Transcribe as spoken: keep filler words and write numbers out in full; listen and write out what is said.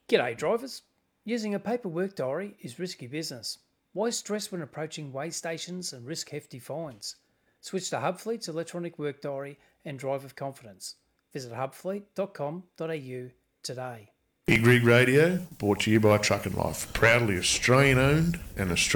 G'day drivers. Using a paper work diary is risky business. Why stress when approaching weigh stations and risk hefty fines? Switch to Hubfleet's electronic work diary and drive with confidence. Visit hubfleet dot com dot a u today. Big Rig Radio, brought to you by Truck and Life. Proudly Australian owned and Australian